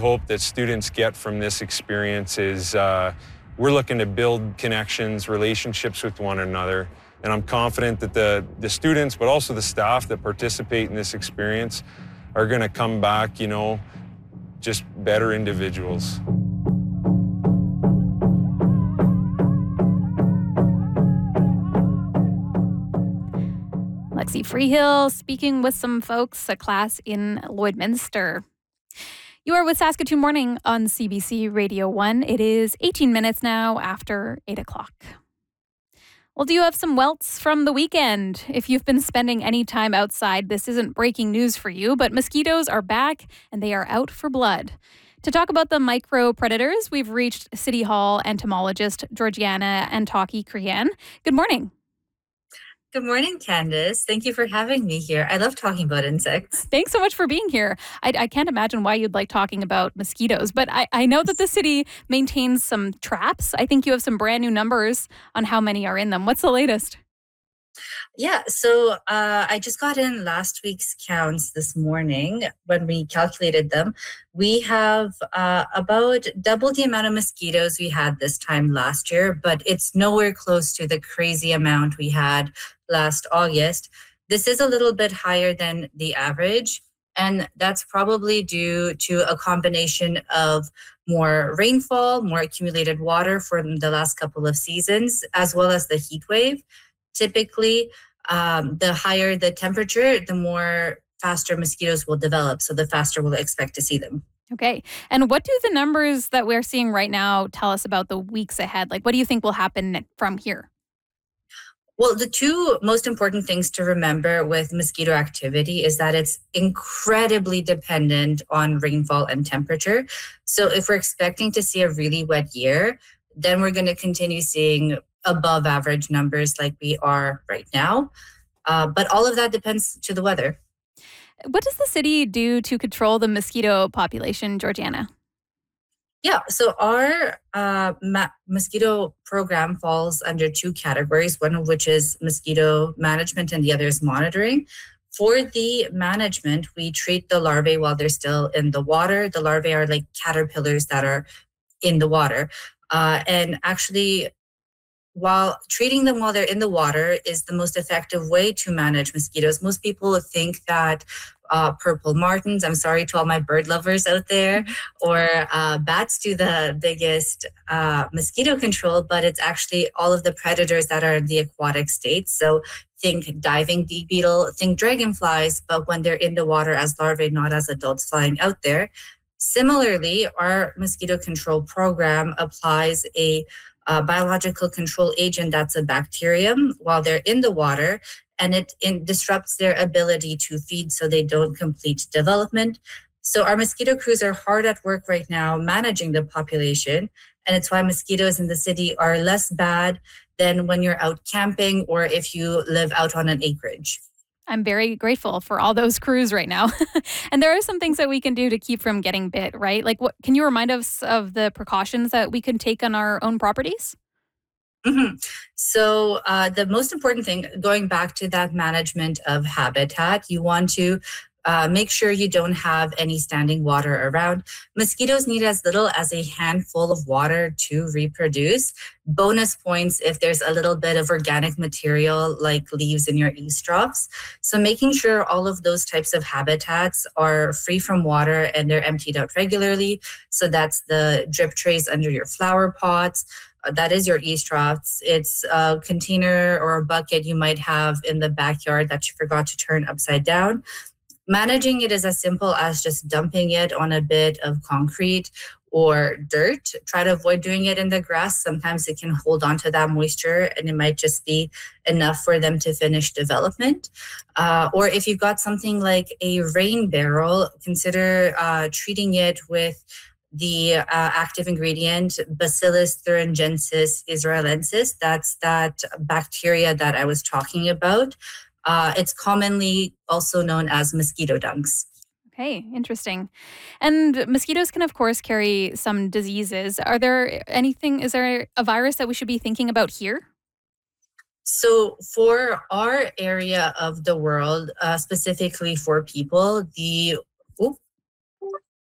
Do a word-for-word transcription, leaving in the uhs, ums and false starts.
hope that students get from this experience is uh, we're looking to build connections, relationships with one another. And I'm confident that the, the students, but also the staff that participate in this experience are going to come back, you know, just better individuals. Lexi Freehill speaking with some folks, a class in Lloydminster. You are with Saskatoon Morning on C B C Radio one. It is eighteen minutes now after eight o'clock. Well, do you have some welts from the weekend? If you've been spending any time outside, this isn't breaking news for you, but mosquitoes are back and they are out for blood. To talk about the micro predators, we've reached City Hall entomologist Georgiana Antaki-Crean. Good morning. Good morning, Candace. Thank you for having me here. I love talking about insects. Thanks so much for being here. I, I can't imagine why you'd like talking about mosquitoes, but I, I know that the city maintains some traps. I think you have some brand new numbers on how many are in them. What's the latest? Yeah, so uh, I just got in last week's counts this morning when we calculated them. We have uh, about double the amount of mosquitoes we had this time last year, but it's nowhere close to the crazy amount we had last August. This is a little bit higher than the average, and that's probably due to a combination of more rainfall, more accumulated water from the last couple of seasons, as well as the heat wave. Typically, um, the higher the temperature, the more faster mosquitoes will develop. So the faster we'll expect to see them. Okay. And what do the numbers that we're seeing right now tell us about the weeks ahead? Like, what do you think will happen from here? Well, the two most important things to remember with mosquito activity is that it's incredibly dependent on rainfall and temperature. So if we're expecting to see a really wet year, then we're going to continue seeing above average numbers like we are right now. Uh, but all of that depends to the weather. What does the city do to control the mosquito population, Georgiana? Yeah, so our uh, ma- mosquito program falls under two categories, one of which is mosquito management and the other is monitoring. For the management, we treat the larvae while they're still in the water. The larvae are like caterpillars that are in the water. Uh, and actually, while treating them while they're in the water is the most effective way to manage mosquitoes. Most people think that uh, purple martins, I'm sorry to all my bird lovers out there, or uh, bats do the biggest uh, mosquito control, but it's actually all of the predators that are in the aquatic state. So think diving bee beetle, think dragonflies, but when they're in the water as larvae, not as adults flying out there. Similarly, our mosquito control program applies a Uh, biological control agent that's a bacterium while they're in the water, and it, it disrupts their ability to feed so they don't complete development. So our mosquito crews are hard at work right now managing the population, and it's why mosquitoes in the city are less bad than when you're out camping or if you live out on an acreage. I'm very grateful for all those crews right now. And there are some things that we can do to keep from getting bit, right? Like, what can you remind us of the precautions that we can take on our own properties? Mm-hmm. So uh, the most important thing, going back to that management of habitat, you want to uh, make sure you don't have any standing water around. Mosquitoes need as little as a handful of water to reproduce. Bonus points if there's a little bit of organic material like leaves in your eavesdrops. So making sure all of those types of habitats are free from water and they're emptied out regularly. So that's the drip trays under your flower pots. That is your eavesdrops. It's a container or a bucket you might have in the backyard that you forgot to turn upside down. Managing it is as simple as just dumping it on a bit of concrete or dirt. Try to avoid doing it in the grass. Sometimes it can hold on to that moisture and it might just be enough for them to finish development. Uh, or if you've got something like a rain barrel, consider uh, treating it with the uh, active ingredient Bacillus thuringiensis israelensis. That's that bacteria that I was talking about. Uh, it's commonly also known as mosquito dunks. Okay, interesting. And mosquitoes can, of course, carry some diseases. Are there anything, is there a virus that we should be thinking about here? So for our area of the world, uh, specifically for people, the Oop,